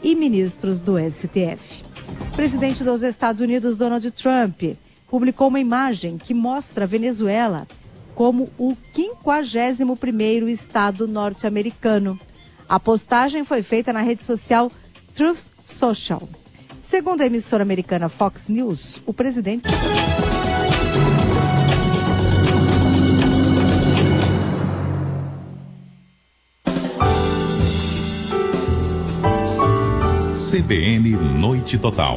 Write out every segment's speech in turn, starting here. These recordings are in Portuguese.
e ministros do STF. O presidente dos Estados Unidos, Donald Trump, publicou uma imagem que mostra a Venezuela como o 51º estado norte-americano. A postagem foi feita na rede social Truth Social. Segundo a emissora americana Fox News, o presidente... CBN Noite Total.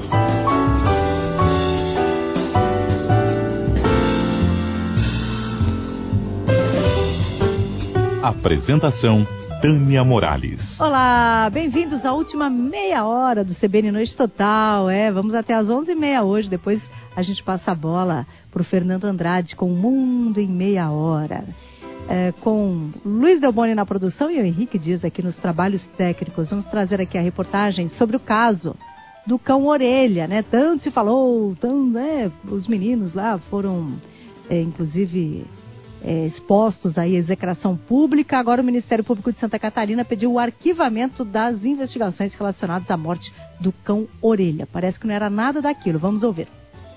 Apresentação Tânia Morales. Olá, bem-vindos à última meia hora do CBN Noite Total. Vamos até às 11h30 hoje, depois a gente passa a bola para o Fernando Andrade com o Mundo em Meia Hora. Com Luiz Delboni na produção e o Henrique Dias aqui nos trabalhos técnicos. Vamos trazer aqui a reportagem sobre o caso do cão Orelha, né? Tanto se falou, os meninos lá foram, inclusive, expostos à execração pública. Agora o Ministério Público de Santa Catarina pediu o arquivamento das investigações relacionadas à morte do cão Orelha. Parece que não era nada daquilo. Vamos ouvir.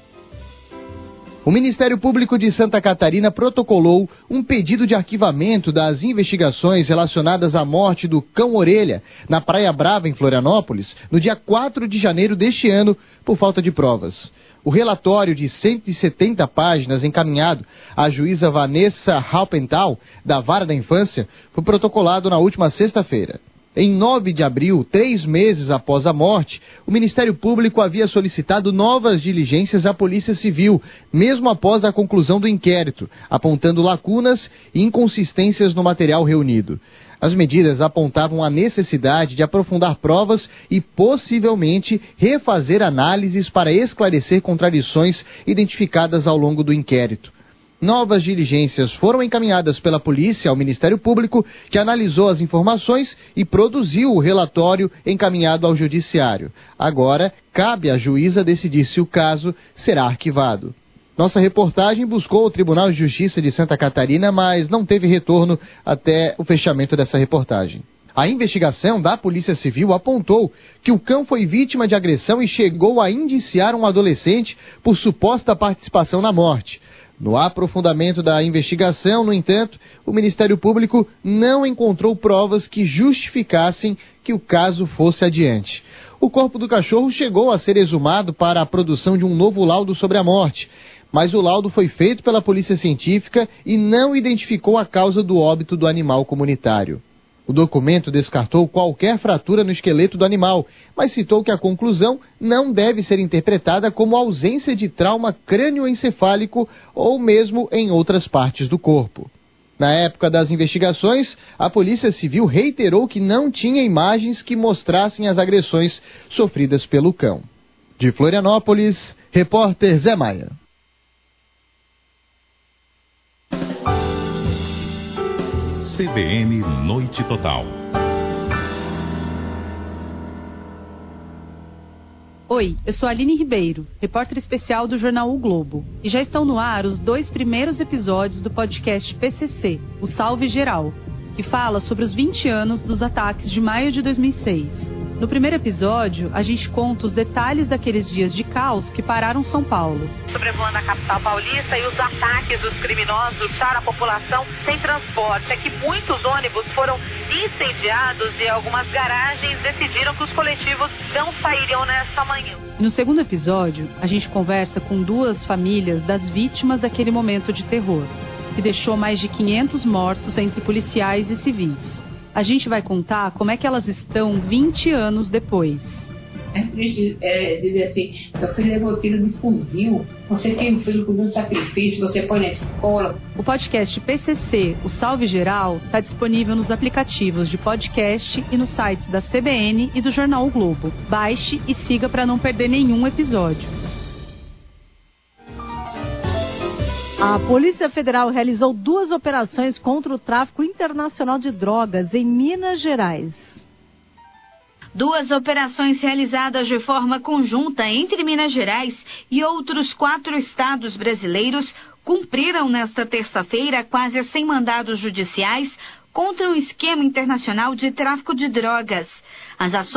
O Ministério Público de Santa Catarina protocolou um pedido de arquivamento das investigações relacionadas à morte do cão Orelha na Praia Brava, em Florianópolis, no dia 4 de janeiro deste ano, por falta de provas. O relatório de 170 páginas encaminhado à juíza Vanessa Halpenthal, da Vara da Infância, foi protocolado na última sexta-feira. Em 9 de abril, 3 meses após a morte, o Ministério Público havia solicitado novas diligências à Polícia Civil, mesmo após a conclusão do inquérito, apontando lacunas e inconsistências no material reunido. As medidas apontavam a necessidade de aprofundar provas e, possivelmente, refazer análises para esclarecer contradições identificadas ao longo do inquérito. Novas diligências foram encaminhadas pela polícia ao Ministério Público, que analisou as informações e produziu o relatório encaminhado ao Judiciário. Agora, cabe à juíza decidir se o caso será arquivado. Nossa reportagem buscou o Tribunal de Justiça de Santa Catarina, mas não teve retorno até o fechamento dessa reportagem. A investigação da Polícia Civil apontou que o cão foi vítima de agressão e chegou a indiciar um adolescente por suposta participação na morte. No aprofundamento da investigação, no entanto, o Ministério Público não encontrou provas que justificassem que o caso fosse adiante. O corpo do cachorro chegou a ser exumado para a produção de um novo laudo sobre a morte, mas o laudo foi feito pela Polícia Científica e não identificou a causa do óbito do animal comunitário. O documento descartou qualquer fratura no esqueleto do animal, mas citou que a conclusão não deve ser interpretada como ausência de trauma crânioencefálico ou mesmo em outras partes do corpo. Na época das investigações, a Polícia Civil reiterou que não tinha imagens que mostrassem as agressões sofridas pelo cão. De Florianópolis, repórter Zé Maia. CBN Noite Total. Oi, eu sou a Aline Ribeiro, repórter especial do jornal O Globo. E já estão no ar os 2 primeiros episódios do podcast PCC, o Salve Geral, que fala sobre os 20 anos dos ataques de maio de 2006. No primeiro episódio, a gente conta os detalhes daqueles dias de caos que pararam São Paulo. Sobrevoando a capital paulista e os ataques dos criminosos deixaram a população sem transporte. É que muitos ônibus foram incendiados e algumas garagens decidiram que os coletivos não sairiam nesta manhã. No segundo episódio, a gente conversa com 2 famílias das vítimas daquele momento de terror, que deixou mais de 500 mortos entre policiais e civis. A gente vai contar como é que elas estão 20 anos depois. É triste dizer assim, meu filho levou tiro de fuzil, você tem um filho com muito sacrifício, você põe na escola. O podcast PCC, o Salve Geral, está disponível nos aplicativos de podcast e nos sites da CBN e do Jornal O Globo. Baixe e siga para não perder nenhum episódio. A Polícia Federal realizou 2 operações contra o tráfico internacional de drogas em Minas Gerais. 2 operações realizadas de forma conjunta entre Minas Gerais e outros 4 estados brasileiros cumpriram nesta terça-feira quase 100 mandados judiciais contra um esquema internacional de tráfico de drogas. As ações